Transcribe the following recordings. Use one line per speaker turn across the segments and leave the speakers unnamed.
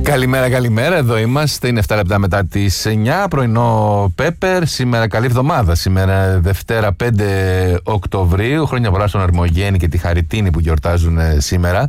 Καλημέρα, εδώ είμαστε. Είναι 7 λεπτά μετά τις 9. Πρωινό Πέπερ. Σήμερα καλή εβδομάδα. Σήμερα Δευτέρα 5 Οκτωβρίου. Χρόνια πολλά στον Αρμογέννη και τη Χαριτίνη που γιορτάζουν σήμερα.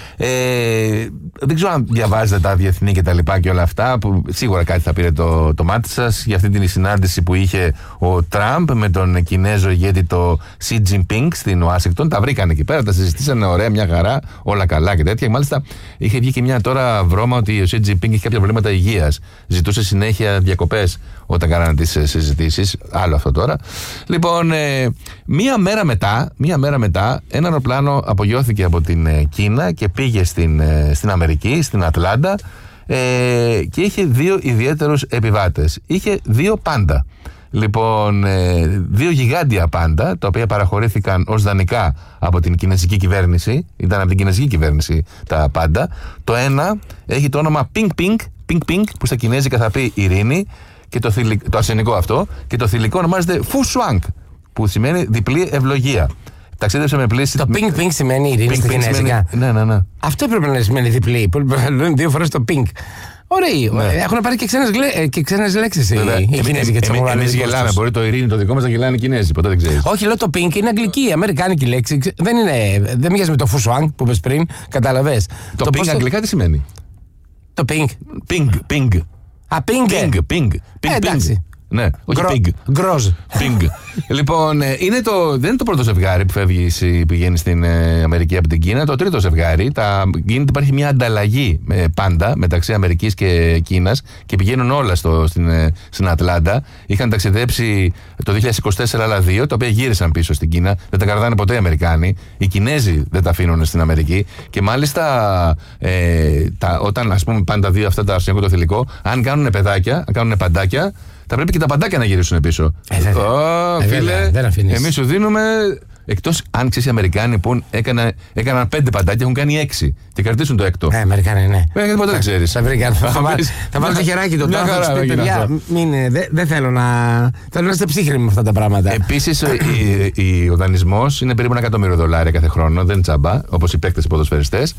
Δεν ξέρω αν διαβάζετε τα διεθνή και τα λοιπά και όλα αυτά, που σίγουρα κάτι θα πήρε το μάτι σας για αυτή την συνάντηση που είχε ο Τραμπ με τον Κινέζο ηγέτη το Xi Jinping στην Ουάσιγκτον. Τα βρήκαν εκεί πέρα, τα συζητήσανε ωραία, μια χαρά, όλα καλά και τέτοια. Μάλιστα είχε βγει και μια τώρα βρώμα ότι ο Xi Jinping έχει κάποια προβλήματα υγείας. Ζητούσε συνέχεια διακοπές όταν κάνανε τις συζητήσεις. Άλλο αυτό τώρα. Λοιπόν, μία μέρα μετά, ένα αεροπλάνο απογειώθηκε από την Κίνα και πήγε στην Αμερική, στην Ατλάντα, και είχε δύο ιδιαίτερους επιβάτες. Είχε δύο πάντα. Λοιπόν, δύο γιγάντια πάντα, τα οποία παραχωρήθηκαν ως δανεικά από την κινέζικη κυβέρνηση. Ήταν από την κινέζικη κυβέρνηση τα πάντα. Το ένα έχει το όνομα Ping Ping, που στα κινέζικα θα πει ειρήνη, και το αρσενικό αυτό, και το θηλυκό ονομάζεται Fu Shuang, που σημαίνει διπλή ευλογία. Ταξίδεψε με πλήση. Το
ping ping σημαίνει ειρήνη στα κινέζικα.
Ναι. Αυτό
έπρεπε να σημαίνει διπλή. Λένε δύο φορές το ping. Ωραία. Ναι. Έχουν πάρει και ξένες λέξεις οι Κινέζοι για τις αγορές.
Εμείς γελάμε. Μπορεί το ειρήνη το δικό μας να γελάνε οι Κινέζοι. Ποτέ δεν ξέρεις.
Όχι, λέω το ping είναι αγγλική, αμερικάνικη λέξη. Δεν μοιάζει με το φουσουάνγκ που είπες πριν. Κατάλαβες.
Το ping αγγλικά τι σημαίνει?
Το ping.
Ping. Ping.
Εντάξει.
Ναι, όχι pig.
Γκροζ.
Ping. Λοιπόν, δεν είναι το πρώτο ζευγάρι που πηγαίνει στην Αμερική από την Κίνα. Το τρίτο ζευγάρι. Υπάρχει μια ανταλλαγή πάντα μεταξύ Αμερικής και Κίνας και πηγαίνουν όλα στην Ατλάντα. Είχαν ταξιδέψει το 2024 άλλα δύο, τα οποία γύρισαν πίσω στην Κίνα. Δεν τα κρατάνε ποτέ οι Αμερικάνοι. Οι Κινέζοι δεν τα αφήνουν στην Αμερική. Και μάλιστα όταν ας πούμε πάνε τα δύο αυτά τα αρσενικό το θηλυκό, αν κάνουν παιδάκια, αν κάνουν παντάκια, θα πρέπει και τα παντάκια να γυρίσουν πίσω. Φίλε, εμείς σου δίνουμε. Εκτός αν ξέρεις οι Αμερικάνοι που έκαναν 5 παντάκια, έχουν κάνει 6 και κρατήσουν το έκτο.
Αμερικάνοι, ναι.
Ποτέ δεν ξέρεις.
Θα βάλω το χεράκι του τώρα. Θα πει, παιδιά, δεν θέλω να. Θέλω να είστε ψύχρεμοι με αυτά τα πράγματα.
Επίσης, ο δανεισμός είναι περίπου $1.000.000 κάθε χρόνο, δεν είναι τσάμπα, όπως οι παίκτες ποδοσφαιριστές.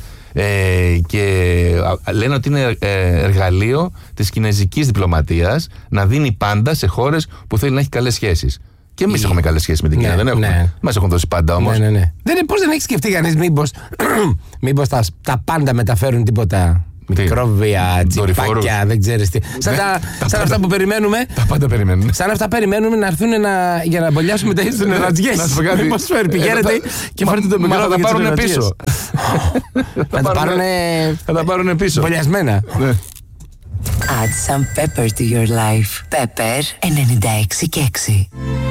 Και λένε ότι είναι εργαλείο της κινέζικης διπλωματίας να δίνει πάντα σε χώρες που θέλει να έχει καλές σχέσεις. Και εμείς έχουμε καλές σχέσεις με την Κίνα, δεν έχουμε.
Ναι.
Μας έχουν δώσει πάντα όμως.
Ναι. Πώς δεν έχει σκεφτεί κανείς μήπως τα πάντα μεταφέρουν τίποτα? Μικρόβια, τσιπάκια, δεν ξέρεις τι. Σαν αυτά που περιμένουμε.
Τα πάντα περιμένουμε.
Σαν αυτά περιμένουμε να έρθουν για να μπολιάσουμε τα ίσως νερατζιές.
Μήπως
φέρει, πηγαίνετε και φέρετε το μικρό.
Θα τα πάρουν πίσω. Θα τα πάρουν πίσω.
Μπολιασμένα.
Add some pepper to your life. Pepper 96 και 6.